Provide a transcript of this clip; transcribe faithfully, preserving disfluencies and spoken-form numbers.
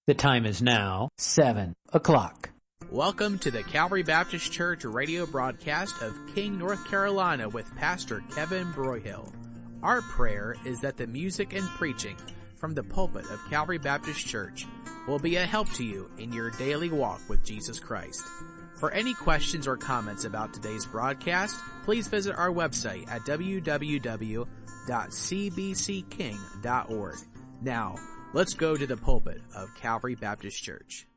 The time is now seven o'clock. Welcome to the Calvary Baptist Church radio broadcast of King, North Carolina with Pastor Kevin Broyhill. Our prayer is that the music and preaching from the pulpit of Calvary Baptist Church will be a help to you in your daily walk with Jesus Christ. For any questions or comments about today's broadcast, please visit our website at w w w dot c b c king dot org. Now, let's go to the pulpit of Calvary Baptist Church.